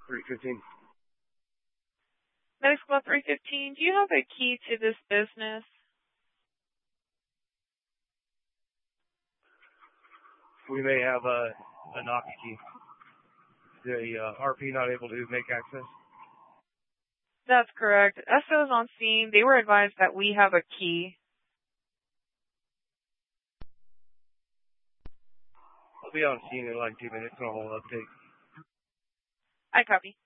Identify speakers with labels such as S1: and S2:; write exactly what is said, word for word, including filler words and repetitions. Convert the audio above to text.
S1: three fifteen.
S2: Medic Squad three fifteen, do you have a key to this business?
S1: We may have a, a knock key. The uh, R P not able to make access?
S2: That's correct. S O's on scene. They were advised that we have a key.
S1: I'll be on scene in like two minutes and I'll update.
S2: I copy.